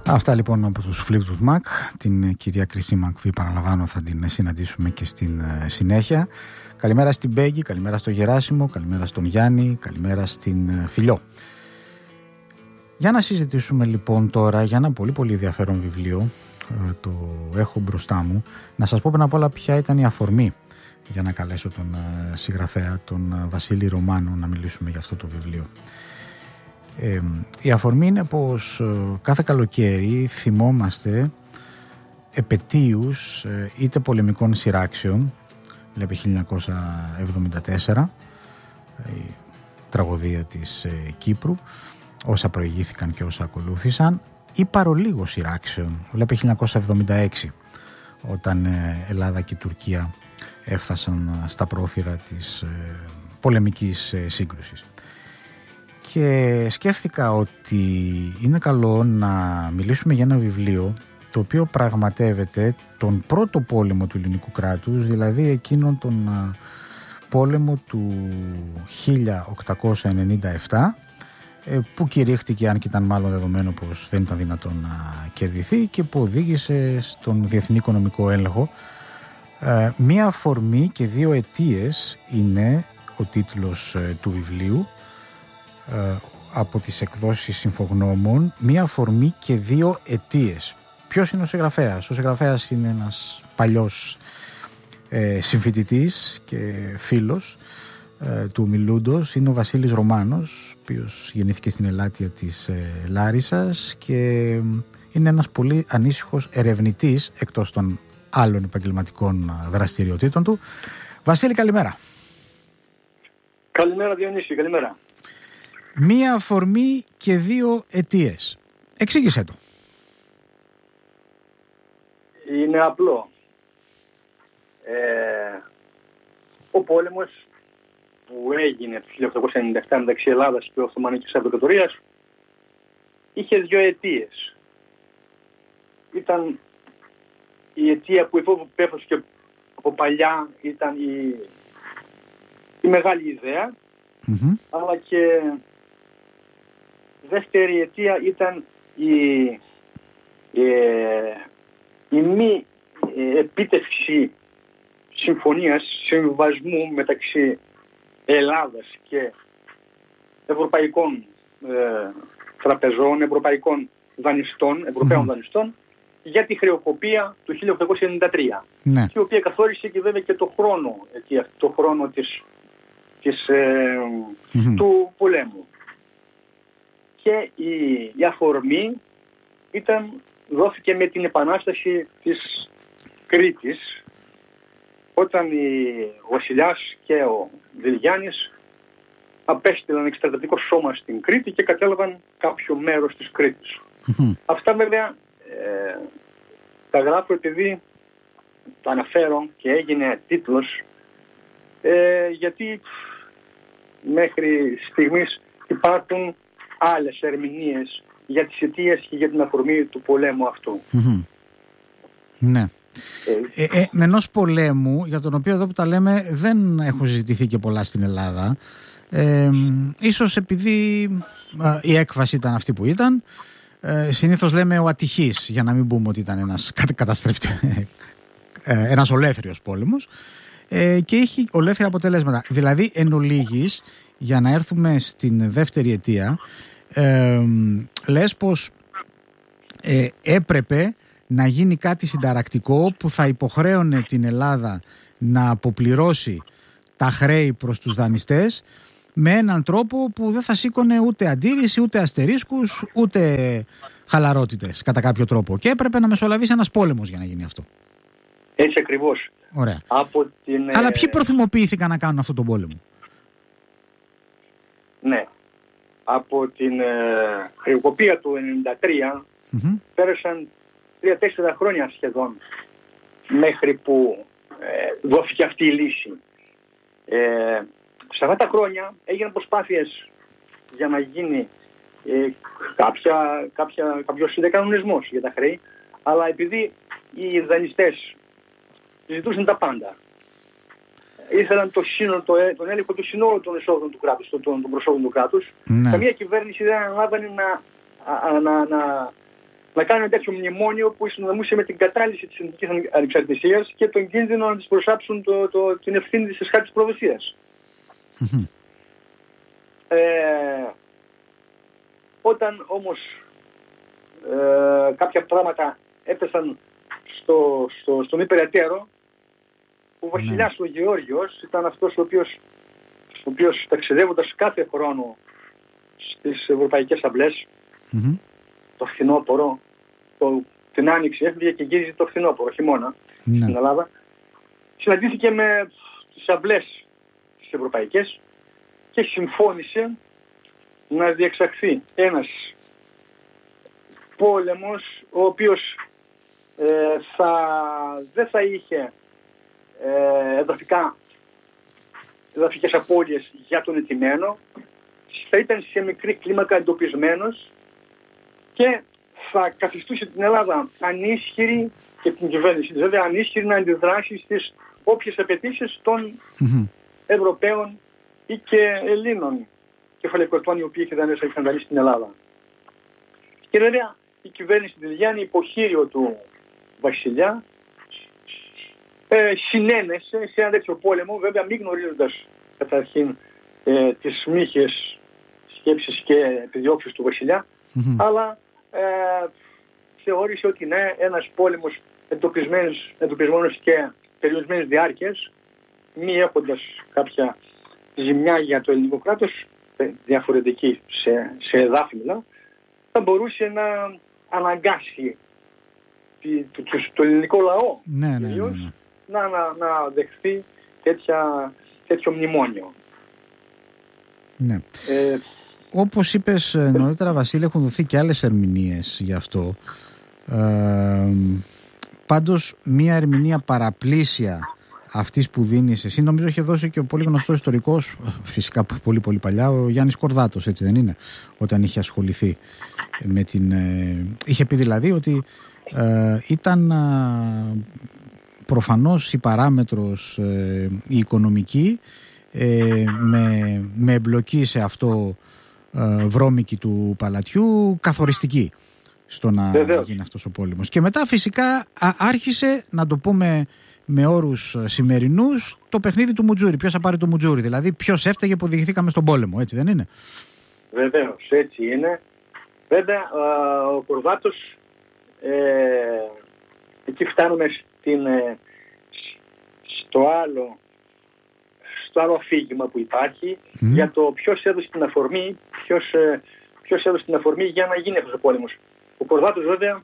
Αυτά λοιπόν από τους Fleetwood Mac. Την κυρία Κριστίν Μακβί, παραλαμβάνω, θα την συναντήσουμε και στην συνέχεια. Καλημέρα στην Πέγγι, καλημέρα στο Γεράσιμο, καλημέρα στον Γιάννη, καλημέρα στην Φιλιό. Για να συζητήσουμε λοιπόν τώρα για ένα πολύ πολύ ενδιαφέρον βιβλίο. Το έχω μπροστά μου. Να σας πω πριν απ' όλα ποια ήταν η αφορμή για να καλέσω τον συγγραφέα, τον Βασίλη Ρωμάνο, να μιλήσουμε για αυτό το βιβλίο. Η αφορμή είναι πως κάθε καλοκαίρι θυμόμαστε επετείους είτε πολεμικών σειράξεων, δηλαδή 1974, η τραγωδία της Κύπρου, όσα προηγήθηκαν και όσα ακολούθησαν, ή παρολίγο σειράξεων, βλέπει 1976, όταν Ελλάδα και Τουρκία έφτασαν στα πρόθυρα της πολεμικής σύγκρουσης. Και σκέφτηκα ότι είναι καλό να μιλήσουμε για ένα βιβλίο το οποίο πραγματεύεται τον πρώτο πόλεμο του ελληνικού κράτους, δηλαδή εκείνον τον πόλεμο του 1897, που κηρύχτηκε, αν και ήταν μάλλον δεδομένο πως δεν ήταν δυνατόν να κερδιθεί, και που οδήγησε στον διεθνή οικονομικό έλεγχο. Μία αφορμή και δύο αιτίες είναι ο τίτλος του βιβλίου, από τις εκδόσεις Συμφογνώμων. Μία αφορμή και δύο αιτίες. Ποιος είναι ο συγγραφέας? Ο συγγραφέας είναι ένας παλιός συμφοιτητής και φίλος του Μιλούντος. Είναι ο Βασίλης Ρωμάνος, ο οποίος γεννήθηκε στην Ελάτια της Λάρισσας και είναι ένας πολύ ανήσυχος ερευνητής, εκτός των άλλων επαγγελματικών δραστηριοτήτων του. Βασίλη, καλημέρα. Καλημέρα Διονύση, καλημέρα. Μία αφορμή και δύο αιτίες. Εξήγησέ το. Είναι απλό. Ο πόλεμος που έγινε το 1897 μεταξύ Ελλάδας και Οθωμανικής Αυτοκρατορίας είχε δύο αιτίες. Ήταν η αιτία που υπέφερε από παλιά, ήταν η μεγάλη ιδέα, αλλά και δεύτερη αιτία ήταν η μη επίτευξη συμφωνίας, συμβιβασμού μεταξύ Ελλάδας και ευρωπαϊκών τραπεζών, ευρωπαϊκών δανειστών, ευρωπαίων δανειστών, για τη χρεοκοπία του 1893, ναι, η οποία καθόρισε και βέβαια και το χρόνο του πολέμου. Και η αφορμή δόθηκε με την επανάσταση της Κρήτης, όταν ο Βασιλιάς και ο Δελγιάννης απέστειλαν εξτρατευτικό σώμα στην Κρήτη και κατέλαβαν κάποιο μέρος της Κρήτης. Αυτά βέβαια τα γράφω επειδή το αναφέρω και έγινε τίτλος, γιατί μέχρι στιγμής υπάρχουν άλλες ερμηνείες για τις αιτίες και για την αφορμή του πολέμου αυτού. Ναι. Με ενός πολέμου, για τον οποίο εδώ που τα λέμε δεν έχουν συζητηθεί και πολλά στην Ελλάδα, ίσως επειδή η έκβαση ήταν αυτή που ήταν, συνήθως λέμε ο ατυχής, για να μην πούμε ότι ήταν ένας ολέθριος πόλεμος, και έχει ολέθρια αποτελέσματα. Δηλαδή, εν ολίγης, για να έρθουμε στην δεύτερη αιτία, λες πως έπρεπε να γίνει κάτι συνταρακτικό που θα υποχρέωνε την Ελλάδα να αποπληρώσει τα χρέη προς τους δανειστές με έναν τρόπο που δεν θα σήκωνε ούτε αντίρρηση, ούτε αστερίσκους, ούτε χαλαρότητες κατά κάποιο τρόπο. Και έπρεπε να μεσολαβήσει ένας πόλεμος για να γίνει αυτό. Έτσι ακριβώς. Ωραία. Αλλά ποιοι προθυμοποιήθηκαν να κάνουν αυτόν τον πόλεμο? Ναι. Από την χρεοκοπία του 1993 πέρασαν 3-4 χρόνια σχεδόν μέχρι που δόθηκε αυτή η λύση. Σε αυτά τα χρόνια έγιναν προσπάθειες για να γίνει κάποιος συνδεκανονισμός για τα χρέη, αλλά επειδή οι δανειστές ζητούσαν τα πάντα, ήθελαν τον έλεγχο του συνόλου των εσόδων του κράτους, των προσόδων του κράτους, καμία κυβέρνηση δεν αναλάβανε να κάνει ένα τέτοιο μνημόνιο που ισοδομούσε με την κατάλυση της εθνικής ανεξαρτησίας και τον κίνδυνο να της προσάψουν την ευθύνη της εσχάτης προδοσίας. Όταν όμως κάποια πράγματα έπεσαν στον υπεραιτέρω, ο βασιλιάς ο Γεώργιος ήταν αυτός ο οποίος ταξιδεύοντας κάθε χρόνο στις ευρωπαϊκές αυλές, το φθινόπωρο, την άνοιξη έφυγε και γύριζε το φθινόπωρο, χειμώνα, στην Ελλάδα, συναντήθηκε με τις αυλές τις ευρωπαϊκές και συμφώνησε να διεξαχθεί ένας πόλεμος ο οποίος δεν θα είχε εδαφικές απώλειες για τον αιτημένο, θα ήταν σε μικρή κλίμακα εντοπισμένος και θα καθιστούσε την Ελλάδα ανίσχυρη και την κυβέρνηση της βέβαια ανίσχυρη να αντιδράσει στις όποιες απαιτήσεις των Ευρωπαίων ή και Ελλήνων κεφαλαιοκρατών οι οποίοι είχαν δανείσει στην Ελλάδα. Και βέβαια η κυβέρνηση της Δηλιάνη υποχείριο του βασιλιά συνένεσε σε ένα τέτοιο πόλεμο, βέβαια μη γνωρίζοντας καταρχήν τις μύχες σκέψεις και επιδιώξεις του βασιλιά, αλλά θεώρησε ότι ναι, ένας πόλεμος εντοπισμένος και περιορισμένης διάρκειας, μη έχοντας κάποια ζημιά για το ελληνικό κράτος, διαφορετική σε εδάφη μιλάω, θα μπορούσε να αναγκάσει το ελληνικό λαό να δεχθεί τέτοιο μνημόνιο. Ναι. Όπως είπες νωρίτερα, Βασίλη, έχουν δοθεί και άλλες ερμηνείες γι' αυτό. Πάντως μία ερμηνεία παραπλήσια αυτής που δίνεις εσύ, νομίζω είχε δώσει και ο πολύ γνωστός ιστορικός, φυσικά πολύ πολύ παλιά, ο Γιάννης Κορδάτος, έτσι δεν είναι, όταν είχε ασχοληθεί με την... είχε πει δηλαδή ότι ήταν προφανώς η παράμετρος η οικονομική με εμπλοκή σε αυτό βρώμικη του παλατιού καθοριστική στο να γίνει αυτός ο πόλεμος. Και μετά φυσικά άρχισε, να το πούμε με όρους σημερινούς, το παιχνίδι του Μουτζούρι. Ποιος θα πάρει το Μουτζούρι, δηλαδή ποιος έφταιγε που οδηγηθήκαμε στον πόλεμο, έτσι δεν είναι? Βεβαίως, έτσι είναι. Βέβαια ο Κορδάτος, εκεί φτάνουμε στο άλλο αφήγημα που υπάρχει για το ποιος έδωσε την αφορμή, ποιος έδωσε την αφορμή για να γίνει αυτός ο πόλεμος. Ο Κορδάτος βέβαια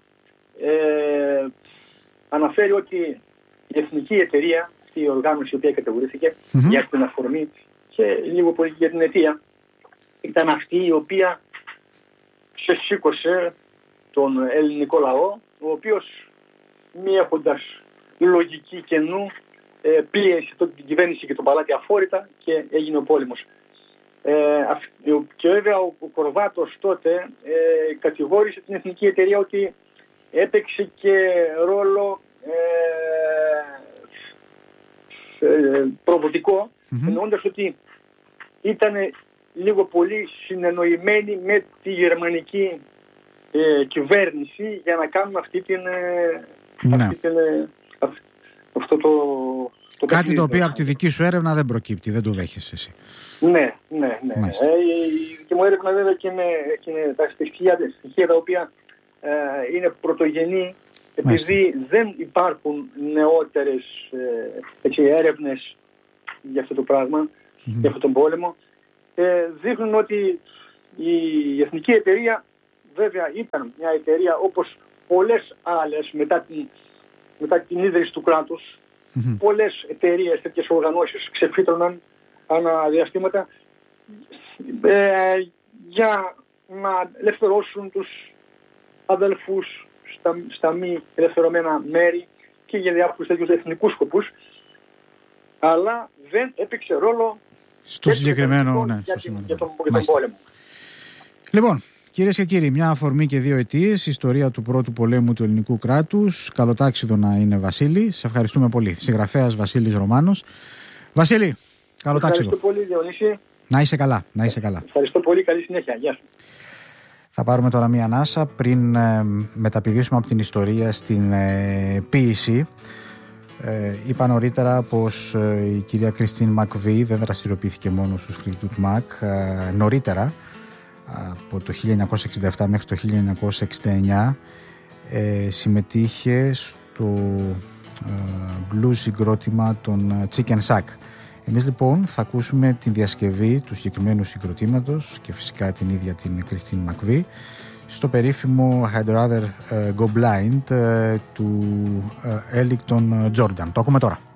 αναφέρει ότι η εθνική εταιρεία, αυτή η οργάνωση η οποία κατηγορήθηκε για την αφορμή και λίγο πολύ για την αιτία, ήταν αυτή η οποία ξεσήκωσε τον ελληνικό λαό, ο οποίος μη έχοντας λογική και νου πίεσε την κυβέρνηση και τον παλάτι αφόρητα και έγινε ο πόλεμος. Και βέβαια ο Κορδάτος τότε κατηγόρησε την εθνική εταιρεία ότι έπαιξε και ρόλο προδοτικό, εννοώντας ότι ήταν λίγο πολύ συνεννοημένοι με τη γερμανική κυβέρνηση για να κάνουν αυτό το κάτι το οποίο από τη δική σου έρευνα δεν προκύπτει, δεν το δέχεσαι εσύ. Ναι. Και μου έρευνα βέβαια και με τα στοιχεία τα οποία είναι πρωτογενή, επειδή δεν υπάρχουν νεότερες έρευνες για αυτό το πράγμα, για αυτόν τον πόλεμο, δείχνουν ότι η εθνική εταιρεία βέβαια ήταν μια εταιρεία όπως πολλές άλλες μετά την ίδρυση του κράτους. Πολλές εταιρείες, τέτοιες οργανώσεις ξεφύτρωναν ανά διαστήματα για να ελευθερώσουν τους αδελφούς στα μη ελευθερωμένα μέρη και για διάφορους τέτοιους εθνικούς σκοπούς, αλλά δεν έπαιξε ρόλο στο συγκεκριμένο για τον πόλεμο. Λοιπόν, κυρίες και κύριοι, μια αφορμή και δύο αιτίες, ιστορία του πρώτου πολέμου του ελληνικού κράτους. Καλοτάξιδο να είναι, Βασίλη. Σε ευχαριστούμε πολύ. Συγγραφέας Βασίλης Ρωμάνος. Βασίλη, καλοτάξιδο. Ευχαριστώ πολύ, Διονύση. Να είσαι καλά, να είσαι καλά. Ευχαριστώ πολύ, καλή συνέχεια. Γεια σου. Θα πάρουμε τώρα μία ανάσα πριν μεταπηδήσουμε από την ιστορία στην ποίηση. Είπα νωρίτερα πως η κυρία Κριστίν Μακβί δεν δραστηριοποιήθηκε μόνο στους Fleetwood Mac. Νωρίτερα, από το 1967 μέχρι το 1969, συμμετείχε στο blues συγκρότημα των Chicken Shack. Εμείς λοιπόν θα ακούσουμε την διασκευή του συγκεκριμένου συγκροτήματος και φυσικά την ίδια την Κριστίν Μακβί στο περίφημο I'd Rather Go Blind του Ellington Jordan. Το ακούμε τώρα.